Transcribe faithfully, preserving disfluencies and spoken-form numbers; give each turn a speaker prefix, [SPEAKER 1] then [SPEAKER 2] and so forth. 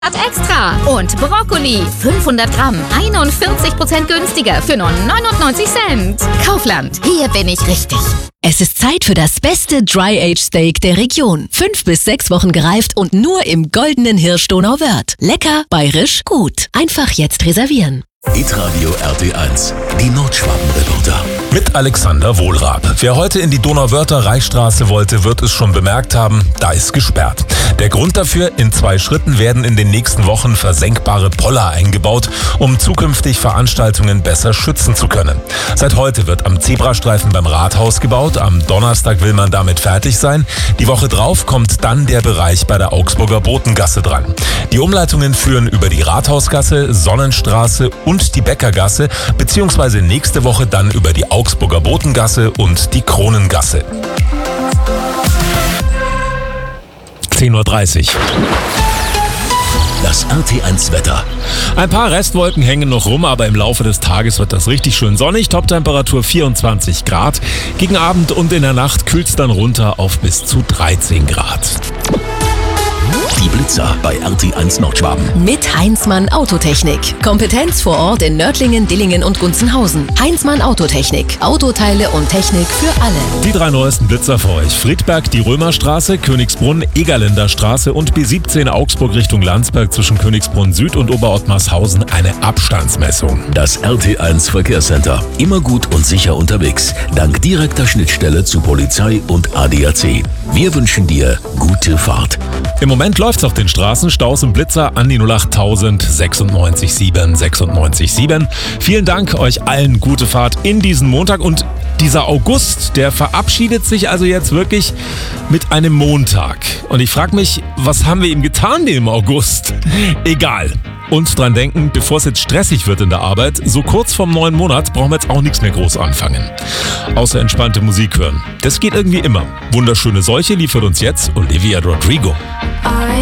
[SPEAKER 1] Extra und Brokkoli fünfhundert Gramm einundvierzig Prozent günstiger für nur neunundneunzig Cent. Kaufland, hier bin ich richtig.
[SPEAKER 2] Es ist Zeit für das beste Dry-Age-Steak der Region. Fünf bis sechs Wochen gereift und nur im goldenen Hirsch Donauwörth. Lecker, bayerisch, gut. Einfach jetzt reservieren.
[SPEAKER 3] Hitradio R T eins, die Nordschwaben-Reporter.
[SPEAKER 4] Mit Alexander Wohlrab. Wer heute in die Donauwörther Reichsstraße wollte, wird es schon bemerkt haben, da ist gesperrt. Der Grund dafür, in zwei Schritten werden in den nächsten Wochen versenkbare Poller eingebaut, um zukünftig Veranstaltungen besser schützen zu können. Seit heute wird am Zebrastreifen beim Rathaus gebaut, am Donnerstag will man damit fertig sein. Die Woche drauf kommt dann der Bereich bei der Augsburger Botengasse dran. Die Umleitungen führen über die Rathausgasse, Sonnenstraße und die Bäckergasse, beziehungsweise nächste Woche dann über die Augsburger Botengasse und die Kronengasse. zehn Uhr dreißig.
[SPEAKER 3] Das R T eins Wetter.
[SPEAKER 4] Ein paar Restwolken hängen noch rum, aber im Laufe des Tages wird das richtig schön sonnig. Toptemperatur vierundzwanzig Grad. Gegen Abend und in der Nacht kühlt es dann runter auf bis zu dreizehn Grad.
[SPEAKER 3] Die Blitzer bei R T eins Nordschwaben.
[SPEAKER 2] Mit Heinzmann Autotechnik. Kompetenz vor Ort in Nördlingen, Dillingen und Gunzenhausen. Heinzmann Autotechnik. Autoteile und Technik für alle.
[SPEAKER 4] Die drei neuesten Blitzer für euch. Friedberg, die Römerstraße, Königsbrunn, Egerländer Straße und B siebzehn Augsburg Richtung Landsberg zwischen Königsbrunn Süd und Oberottmarshausen eine Abstandsmessung.
[SPEAKER 3] Das R T eins Verkehrscenter. Immer gut und sicher unterwegs. Dank direkter Schnittstelle zu Polizei und A D A C. Wir wünschen dir gute Fahrt.
[SPEAKER 4] Im Moment läuft's auf den Straßen. Staus und Blitzer an die null acht tausend sechsundneunzig sieben sechsundneunzig sieben. Vielen Dank euch allen, gute Fahrt in diesen Montag. Und dieser August, der verabschiedet sich also jetzt wirklich mit einem Montag. Und ich frage mich, was haben wir ihm getan, dem August? Egal. Und dran denken, bevor es jetzt stressig wird in der Arbeit, so kurz vorm neuen Monat brauchen wir jetzt auch nichts mehr groß anfangen. Außer entspannte Musik hören. Das geht irgendwie immer. Wunderschöne Seuche liefert uns jetzt Olivia Rodrigo.